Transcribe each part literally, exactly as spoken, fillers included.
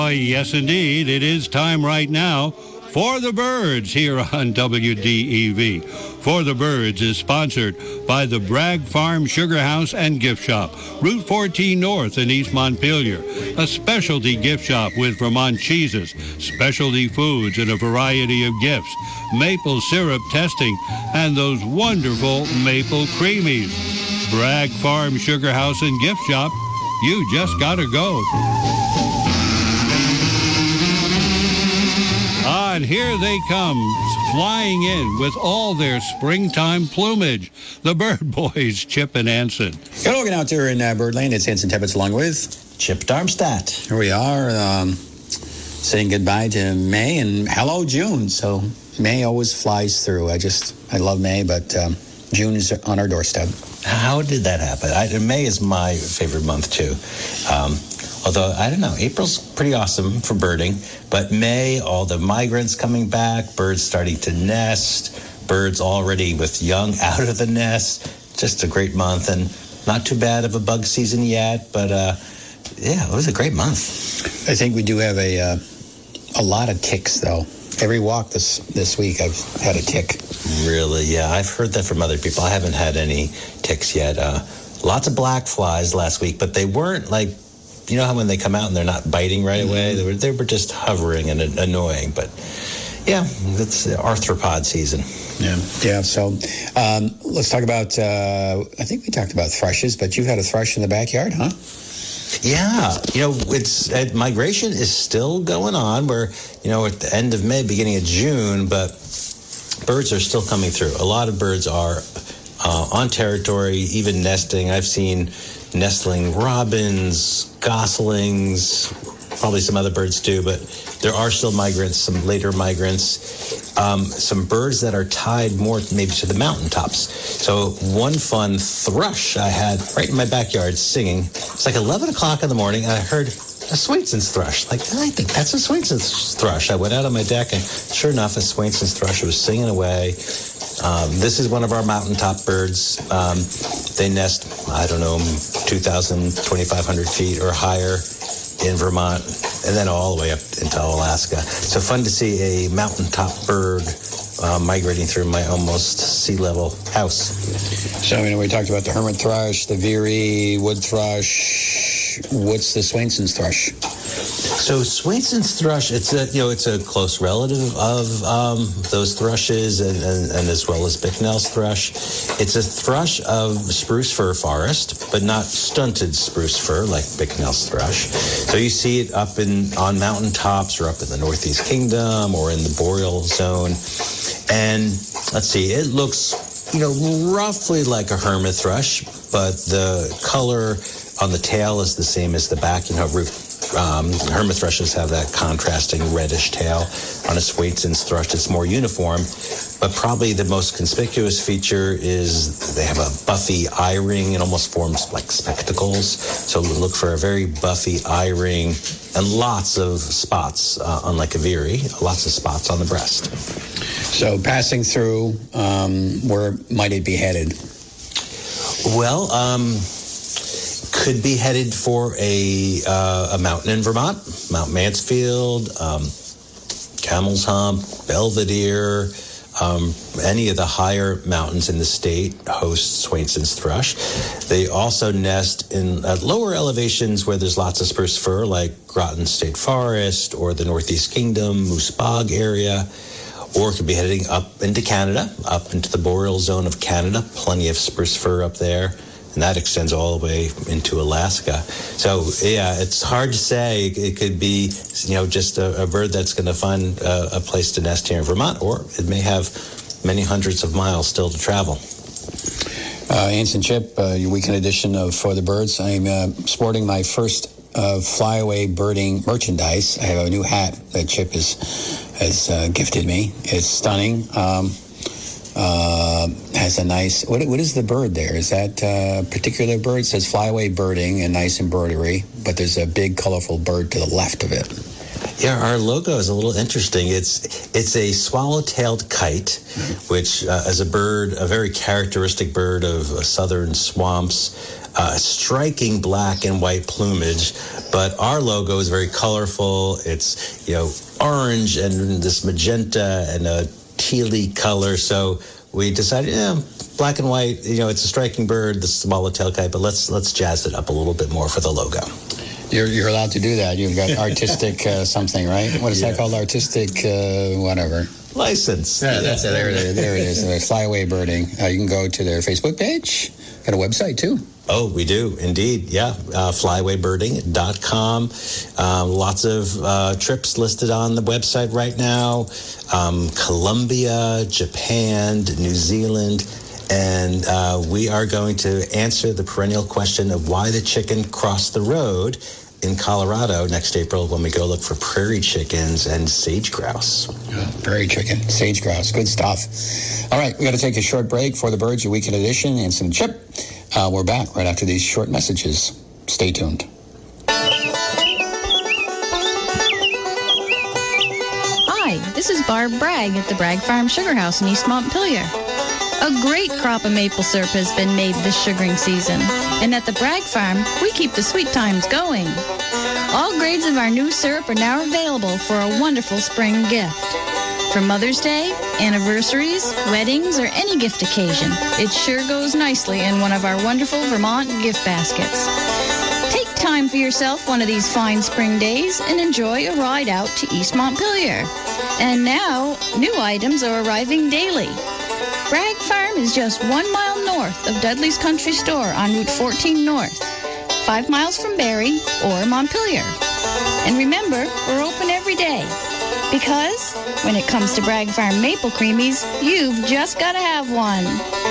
Oh, yes, indeed. It is time right now for the Birds here on W D E V. For the Birds is sponsored by the Bragg Farm Sugar House and Gift Shop, Route fourteen North in East Montpelier. A specialty gift shop with Vermont cheeses, specialty foods, and a variety of gifts, maple syrup testing, and those wonderful maple creamies. Bragg Farm Sugar House and Gift Shop. You just gotta go. Ah, and here they come, flying in with all their springtime plumage. The Bird Boys, Chip and Anson. Hello again out there in uh, Birdland. It's Anson Tebbets along with Chip Darmstadt. Here we are, um, saying goodbye to May and hello June. So May always flies through. I just, I love May, but um, June is on our doorstep. How did that happen? I, May is my favorite month, too. Um, although, I don't know, April's pretty awesome for birding. But May, all the migrants coming back, birds starting to nest, birds already with young out of the nest. Just a great month, and not too bad of a bug season yet. But, uh, yeah, it was a great month. I think we do have a uh, a lot of ticks, though. Every walk this this week, I've had a tick. Really? Yeah, I've heard that from other people. I haven't had any ticks yet. Uh, lots of black flies last week, but they weren't like, you know how when they come out and they're not biting right away? They were they were just hovering and annoying. But yeah, it's arthropod season. Yeah, yeah. So um, let's talk about, uh, I think we talked about thrushes, but you've had a thrush in the backyard, huh? Yeah, you know, it's uh, migration is still going on. We're, you know, at the end of May, beginning of June, but birds are still coming through. A lot of birds are uh, on territory, even nesting. I've seen nestling robins, goslings, probably some other birds too, but there are still migrants, some later migrants, um, some birds that are tied more maybe to the mountaintops. So one fun thrush I had right in my backyard singing. It's like eleven o'clock in the morning, and I heard a Swainson's thrush. Like, I think that's a Swainson's thrush. I went out on my deck, and sure enough, a Swainson's thrush was singing away. Um, this is one of our mountaintop birds. Um, they nest, I don't know, two thousand, twenty-five hundred feet or higher in Vermont, and then all the way up into Alaska. So fun to see a mountaintop bird uh, migrating through my almost sea level house. So, you know, we talked about the hermit thrush, the veery, wood thrush. What's the Swainson's thrush? So Swainson's thrush, it's a, you know, it's a close relative of um, those thrushes, and, and, and as well as Bicknell's thrush. It's a thrush of spruce fir forest, but not stunted spruce fir like Bicknell's thrush. So you see it up in on mountaintops or up in the Northeast Kingdom or in the boreal zone. And let's see, it looks, you know, roughly like a hermit thrush, but the color on the tail is the same as the back. You know, um, hermit thrushes have that contrasting reddish tail. On a Swainson's thrush, it's more uniform. But probably the most conspicuous feature is they have a buffy eye ring. It almost forms like spectacles. So look for a very buffy eye ring and lots of spots, uh, unlike a veery, lots of spots on the breast. So passing through, um, where might it be headed? Well, um... could be headed for a uh, a mountain in Vermont, Mount Mansfield, um, Camel's Hump, Belvedere, um, any of the higher mountains in the state host Swainson's thrush. They also nest in uh, lower elevations where there's lots of spruce fir, like Groton State Forest or the Northeast Kingdom, Moose Bog area. Or it could be heading up into Canada, up into the boreal zone of Canada, plenty of spruce fir up there. And that extends all the way into Alaska. So, yeah, it's hard to say. It could be, you know, just a, a bird that's going to find a, a place to nest here in Vermont, or it may have many hundreds of miles still to travel. Uh, Anson Chip, uh, your weekend edition of For the Birds. I'm uh, sporting my first uh, flyaway birding merchandise. I have a new hat that Chip has, has uh, gifted me. It's stunning. Um, Uh, has a nice, what what is the bird there? Is that a particular bird? It says flyaway birding and nice embroidery, but there's a big colorful bird to the left of it. Yeah, our logo is a little interesting. It's it's a swallow-tailed kite, which uh, is a bird, a very characteristic bird of uh, southern swamps. Uh, striking black and white plumage, but our logo is very colorful. It's, you know, orange and this magenta and a tealy color. So we decided, yeah, black and white. You know, it's a striking bird, the swallow-tailed kite, but let's let's jazz it up a little bit more for the logo. You're you're allowed to do that. You've got artistic uh, something, right? What is yeah. that called? Artistic uh, whatever. License. Yeah, that's it. There it is. There it is. Uh, Flyaway Birding. Uh, you can go to their Facebook page. Got a website too. Oh, we do indeed. Yeah, uh, flyway birding dot com. Um, lots of uh, trips listed on the website right now. Um, Colombia, Japan, New Zealand. And uh, we are going to answer the perennial question of why the chicken crossed the road in Colorado next April when we go look for prairie chickens and sage grouse. Oh, prairie chicken, sage grouse, good stuff. All right, we got to take a short break for the Birds, your weekend edition, and some Chip. Uh, we're back right after these short messages. Stay tuned. Hi, this is Barb Bragg at the Bragg Farm Sugar House in East Montpelier. A great crop of maple syrup has been made this sugaring season, and at the Bragg Farm, we keep the sweet times going. All grades of our new syrup are now available for a wonderful spring gift. For Mother's Day, anniversaries, weddings, or any gift occasion, it sure goes nicely in one of our wonderful Vermont gift baskets. Take time for yourself one of these fine spring days and enjoy a ride out to East Montpelier. And now, new items are arriving daily. Bragg Farm is just one mile north of Dudley's Country Store on Route fourteen North, five miles from Barrie or Montpelier. And remember, we're open every day because when it comes to Bragg Farm Maple Creamies, you've just got to have one.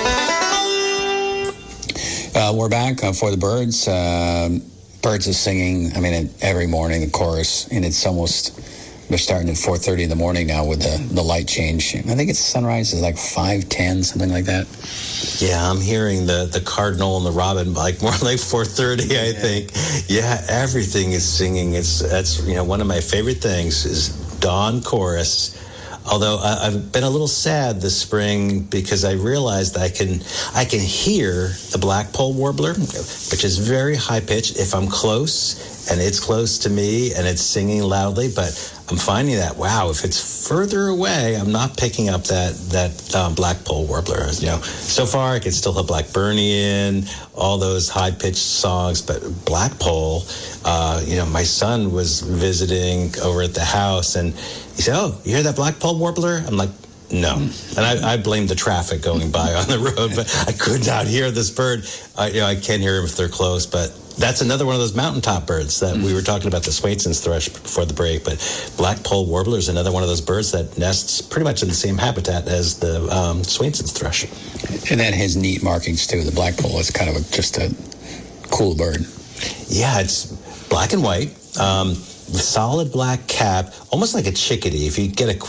Uh, we're back uh, for the Birds. Uh, Birds is singing, I mean, every morning, the chorus, and it's almost... They're starting at four thirty in the morning now with the, the light change. I think it's sunrise is like five ten, something like that. Yeah, I'm hearing the, the cardinal and the robin like more like four thirty, I yeah. think. Yeah, everything is singing. It's that's you know one of my favorite things is dawn chorus. Although I, I've been a little sad this spring because I realized that I can I can hear the blackpoll warbler, which is very high pitched if I'm close and it's close to me and it's singing loudly. But I'm finding that wow, if it's further away, I'm not picking up that that um, blackpoll warbler. You know, so far I can still have Blackburnian, all those high pitched songs, but blackpoll. Uh, you know, my son was visiting over at the house and he said, "Oh, you hear that blackpoll warbler?" I'm like, "No." And I, I blame the traffic going by on the road, but I could not hear this bird. I, you know, I can't hear them if they're close, but that's another one of those mountaintop birds that we were talking about, the Swainson's thrush before the break. But blackpoll warbler is another one of those birds that nests pretty much in the same habitat as the um, Swainson's thrush. And that has neat markings too. The blackpoll is kind of a, just a cool bird. Yeah, it's black and white. Um, solid black cap, almost like a chickadee. If you get a